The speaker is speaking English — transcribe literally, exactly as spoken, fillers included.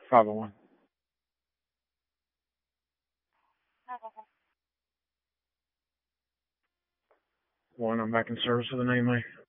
five oh one. One, I'm back in service with the name, mate.